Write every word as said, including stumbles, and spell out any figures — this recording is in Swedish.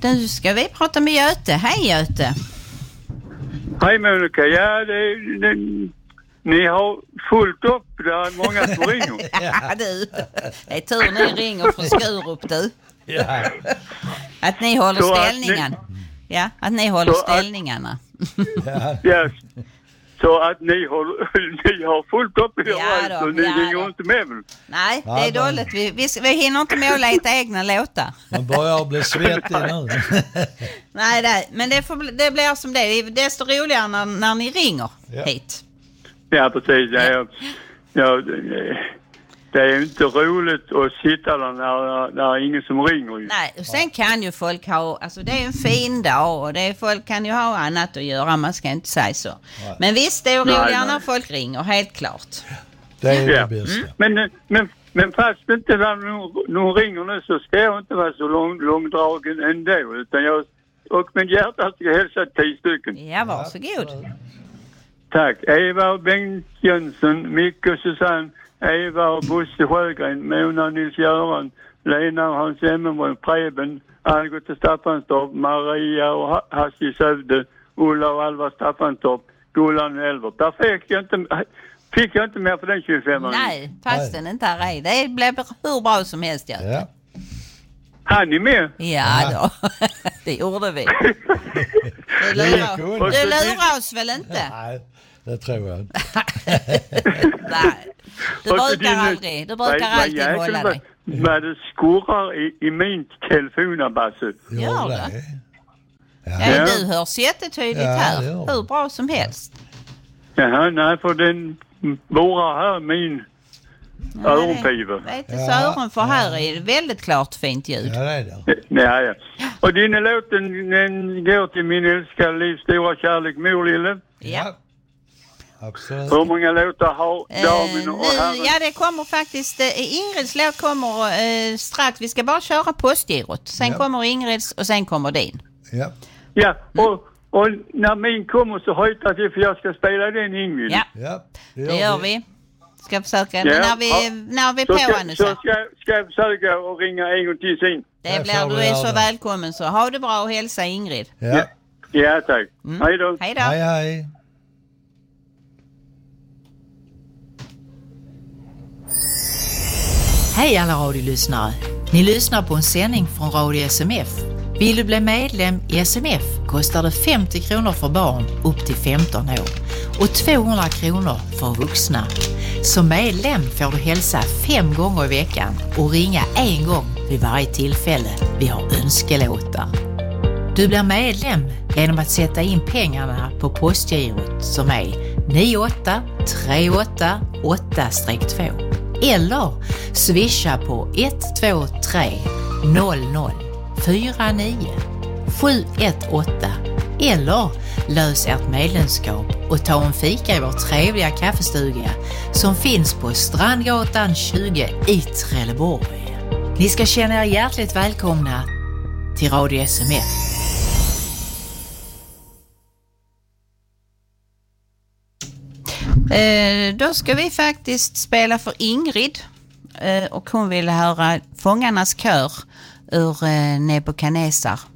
nu ska vi prata med Göte. Hej Göte. Hej Monica. Ja, det, det, ni har fullt upp. Det är många som ringer. Ja du, det är tur ni ringer från Skurup du. Ja. Att ni håller Så att ställningen. ni- Ja, att ni håller Så att- ställningarna. Ja. Ja, så att ni har, ni har fullt upp i Ja år, då, så ni ja ringer då. inte med väl? Nej, det Ja, är men- dåligt. Vi, vi, vi hinner inte med att leta egna låtar. Man börjar bli svettig nu. Nej, nej, men det, får, bli- det blir som det är. Det är desto roligare när, när ni ringer Ja. hit. Ja, precis. Ja, ja, ja, det- det är inte roligt att sitta där när, när det är ingen som ringer. Ju. Nej, och sen kan ju folk ha, alltså det är en fin dag och det är, folk kan ju ha annat att göra, man ska inte säga så. Nej. Men visst, det är Nej, roligare nej. när folk ringer, helt klart. Det är Ja. det bästa. Men, men, men fast inte när någon, någon ringer nu så ska jag inte vara så lång, långdragen ändå. Utan jag, och min hjärta ska hälsa tio stycken. Ja, varsågod. Tack. Eva och Bengt Jönsson, Micke och Susanne, Eva och Bosse Sjögren, Mona Nils-Göran, Lena och Hans Emmerborg, Preben, Algot och Staffanstorp, Maria och Ha- Hasse i Sövde, Ulla och Alva Staffanstorp, Gullan och Elver. Där fick jag inte, fick jag inte mer för den tjugofem. Nej, fast den inte är. Det blev hur bra som helst, ja. Ja. Han är med. Ja då, det gjorde vi. Du Det gick lurar, undan. du lurar oss väl inte? Nej, det tror jag inte. Nej, du Och så brukar din- aldrig, du brukar Vad- alltid vad hålla jäklar dig. Vad, vad det skurrar i, i min telefon, Basse. Gör det? det? Ja, Ja. du hörs jättetydligt Ja, här, det gör det. hur bra som helst. Jaha, nej, för den borrar här min Ja, öronpiva. det är inte så Ja, öron, för här är det väldigt klart fint ljud. Ja, det är det. Ja, ja. Och din låten, den går till min älskade livs stora kärlek, mor lille. Ja. Absolut. Hur många låtar har Eh, damen och nu, herren? ja, det kommer faktiskt, eh, Ingrids låt kommer eh, strax, vi ska bara köra postgirot. Sen Ja. kommer Ingrids och sen kommer din. Ja. Ja, och, och när min kommer så hojtar till för jag ska spela den, Ingrid. Ja, Ja, det gör vi. Ska försöka, Ja, men när vi, ja. när vi är Så på ska, henne så så. ska, ska jag försöka och ringa en gång till sen. Det Ja, blir, får du vi är göra så det. välkommen så. Ha det bra och hälsa Ingrid. Ja. Ja, tack. Hej då. Hej då. Hej, hej. Hej alla radiolyssnare! Ni lyssnar på en sändning från Radio S M F. Vill du bli medlem i S M F kostar det femtio kronor för barn upp till femton år och tvåhundra kronor för vuxna. Som medlem får du hälsa fem gånger i veckan och ringa en gång vid varje tillfälle vi har önskelåtar. Du blir medlem genom att sätta in pengarna på postgirot som är nio åtta tre åtta åtta två eller swisha på ett två tre noll noll fyra nio sju ett åtta eller lös ert medlemskap och ta en fika i vår trevliga kaffestuga som finns på Strandgatan tjugo i Trelleborg. Ni ska känna er hjärtligt välkomna till Radio S M F. Eh, då ska vi faktiskt spela för Ingrid. Eh, och hon ville höra Fångarnas kör ur eh, Nebukadnessar.